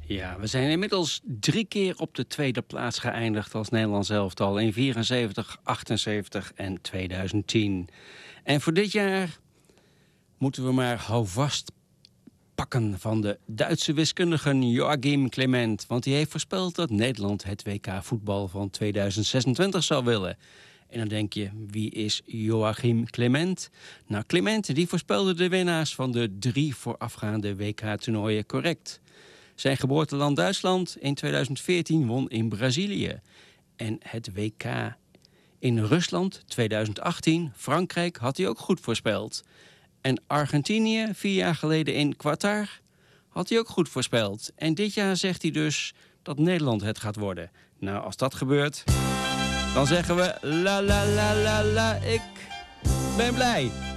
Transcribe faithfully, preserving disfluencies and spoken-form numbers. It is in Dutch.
Ja, we zijn inmiddels drie keer op de tweede plaats geëindigd als Nederlands elftal. In vierenzeventig, achtenzeventig en tweeduizend tien. En voor dit jaar moeten we maar houvast pakken van de Duitse wiskundige Joachim Clement. Want die heeft voorspeld dat Nederland het W K voetbal van tweeduizend zesentwintig zou willen. En dan denk je, wie is Joachim Clement? Nou, Clement die voorspelde de winnaars van de drie voorafgaande W K-toernooien correct. Zijn geboorteland Duitsland in tweeduizend veertien won in Brazilië. En het W K in Rusland tweeduizend achttien, Frankrijk, had hij ook goed voorspeld. En Argentinië, vier jaar geleden in Qatar, had hij ook goed voorspeld. En dit jaar zegt hij dus dat Nederland het gaat worden. Nou, als dat gebeurt, dan zeggen we la la la la la, ik ben blij.